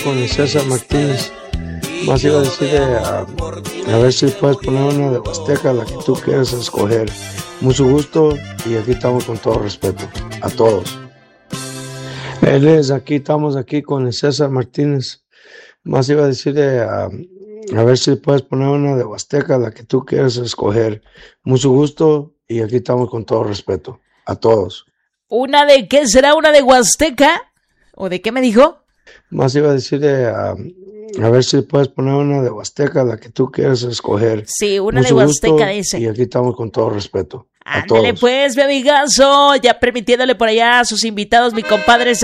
con el César Martínez. Más iba a decir a ver si puedes poner una de Huasteca, la que tú quieras escoger. Mucho gusto y aquí estamos con todo respeto a todos. Estamos aquí con el César Martínez. Más iba a decir a ver si puedes poner una de Huasteca, la que tú quieras escoger. Mucho gusto y aquí estamos con todo respeto a todos. ¿Una de qué será? ¿Una de Huasteca? ¿O de qué me dijo? Más iba a decir a ver si puedes poner una de Huasteca, la que tú quieras escoger. Sí, una Mucho de Huasteca gusto, dice. y aquí estamos con todo respeto a Ándale todos. pues, mi amigazo, ya permitiéndole por allá a sus invitados, mi compadre